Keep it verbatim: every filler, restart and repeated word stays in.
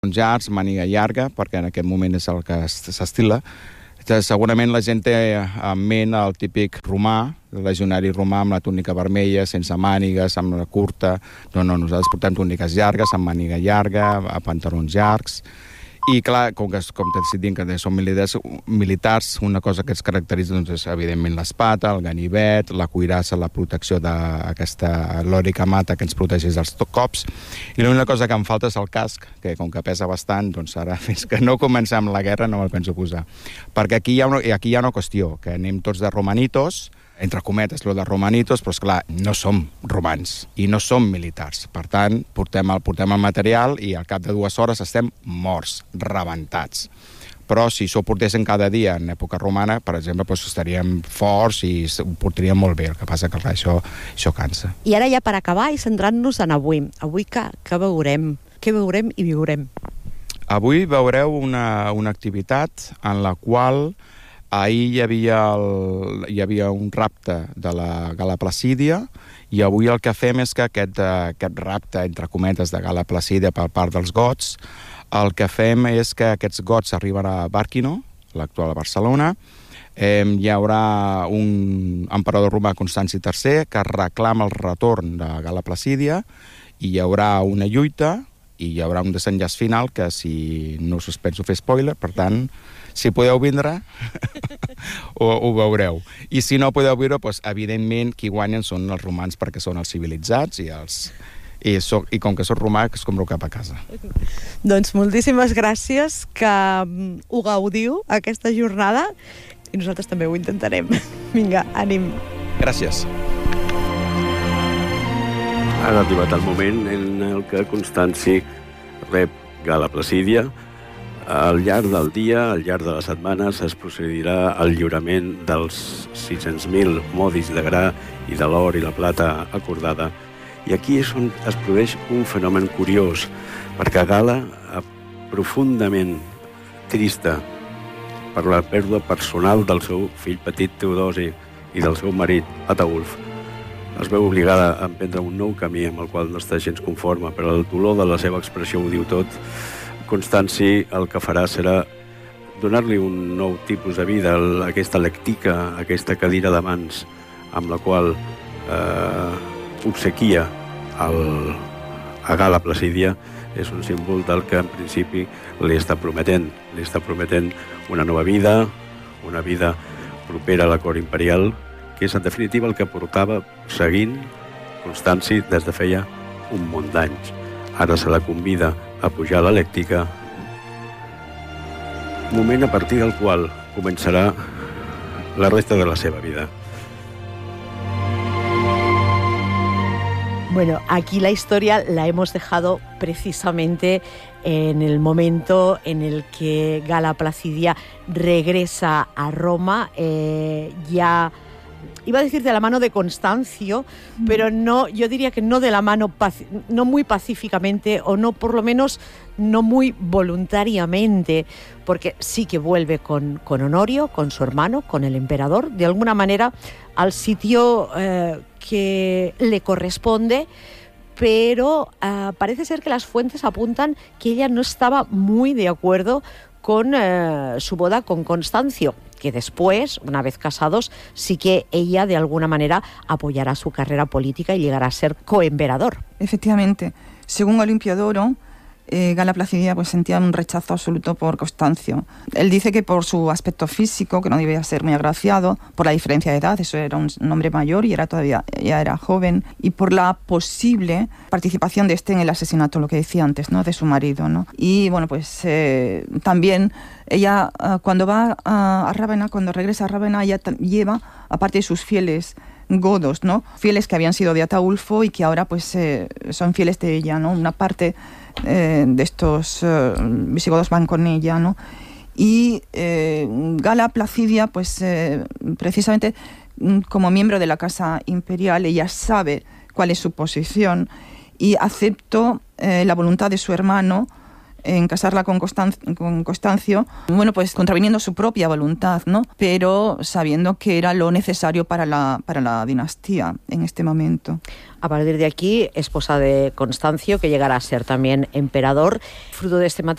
llargs, màniga llarga, perquè en aquest moment és el que s'estila. Segurament la gent té en ment el típic romà, el legionari romà amb la túnica vermella, sense mànigues, amb la curta. No, no, nosaltres portem túniques llargues, amb màniga llarga, a pantalons llargs. I clar, com que com t'he dit que són militars, militars, una cosa que ens caracteritza doncs, és evidentment l'espata, el ganivet, la cuirassa, la protecció d'aquesta lòrica mata que ens protegeix dels cops. I l'única cosa que em falta és el casc, que com que pesa bastant, doncs ara fins que no comencem la guerra no me'l penso posar. Perquè aquí hi ha una, aquí hi ha una qüestió, que anem tots de romanitos, entre cometes, lo de romanitos, però esclar, no som romans i no som militars. Per tant, portem el, portem el material i al cap de dues hores estem morts, rebentats. Però si s'ho portessin cada dia en època romana, per exemple, doncs estaríem forts i ho portaríem molt bé. El que passa que clar, això, això cansa. I ara ja per acabar i centrant-nos en avui. Avui què, què veurem? Què veurem i viurem? Avui veureu una, una activitat en la qual ahir hi havia, el, hi havia un rapte de la Gala Placídia i avui el que fem és que aquest, aquest rapte, entre cometes, de Gala Placídia per part dels gots, el que fem és que aquests gots arriben a Bàrquino, l'actual Barcelona. Eh, hi haurà un emperador romà, Constanci tercer, que reclama el retorn de Gala Placídia i hi haurà una lluita i hi haurà un desenllaç final que, si no us penso fer spoiler, per tant, si podeu vindre, ho, ho veureu. I si no podeu veure, doncs, evidentment, qui guanyen són els romans perquè són els civilitzats i, els, i, so, i com que soc romà, que es compro cap a casa. Doncs moltíssimes gràcies, que ho gaudiu aquesta jornada i nosaltres també ho intentarem. Vinga, ànim. Gràcies. Ha arribat el moment en el que Constanci rep Gala Placídia. Al llarg del dia, al llarg de les setmanes, es procedirà al lliurament dels sis-cents mil modis de gra i de l'or i la plata acordada. I aquí és on es produeix un fenomen curiós, perquè Gala, profundament trista per la pèrdua personal del seu fill petit Teodosi i del seu marit Ataulf, es veu obligada a emprendre un nou camí amb el qual no està gens conforme, però el dolor de la seva expressió ho diu tot. Constanci el que farà serà donar-li un nou tipus de vida, aquesta lectica, aquesta cadira de mans amb la qual eh, obsequia el, a Gala Placídia. És un símbol del que en principi li està prometent. Li està prometent una nova vida, una vida propera a la cort imperial, que és en definitiva el que portava seguint Constanci des de feia un munt d'anys. Ara se la convida a pujar a l'elèctrica, moment a partir del qual començarà la resta de la seva vida. Bueno, aquí la historia la hemos dejado precisamente en el momento en el que Gala Placidia regresa a Roma, eh, ya... Iba a decir de la mano de Constancio, pero no, yo diría que no de la mano, no muy pacíficamente, o no, por lo menos, no muy voluntariamente, porque sí que vuelve con, con Honorio, con su hermano, con el emperador, de alguna manera al sitio eh, que le corresponde, pero eh, parece ser que las fuentes apuntan que ella no estaba muy de acuerdo con eh, su boda con Constancio, que después, una vez casados, sí que ella de alguna manera apoyará su carrera política y llegará a ser coemperador. Efectivamente. Según Olimpiodoro, eh, Gala Placidia pues, sentía un rechazo absoluto por Constancio. Él dice que por su aspecto físico, que no debía ser muy agraciado, por la diferencia de edad, eso era un hombre mayor y era todavía, ella era joven, y por la posible participación de este en el asesinato, lo que decía antes, ¿no? De su marido, ¿no? Y bueno, pues eh, también ella uh, cuando va uh, a Rávena, cuando regresa a Rávena, ella t- lleva, aparte de sus fieles godos, ¿no? Fieles que habían sido de Ataulfo y que ahora pues eh, son fieles de ella, ¿no? Una parte eh, de estos eh, visigodos van con ella, ¿no? Y eh, Gala Placidia, pues eh, precisamente como miembro de la Casa Imperial, ella sabe cuál es su posición y aceptó eh, la voluntad de su hermano en casarla con, Constan con Constancio, bueno, pues contraviniendo su propia voluntad, ¿no? Pero sabiendo que era lo necesario para la, para la dinastía en este momento. A partir de aquí, esposa de Constancio, que llegará a ser también emperador. Fruto de este matrimonio